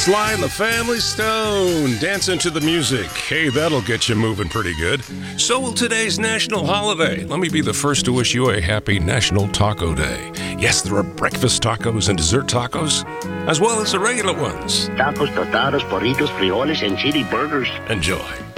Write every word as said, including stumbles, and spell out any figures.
Sly and the Family Stone, dancing to the music. Hey, that'll get you moving pretty good. So will today's national holiday. Let me be the first to wish you a happy National Taco Day. Yes, there are breakfast tacos and dessert tacos, as well as the regular ones. Tacos, tostadas, burritos, frijoles, and chili burgers. Enjoy.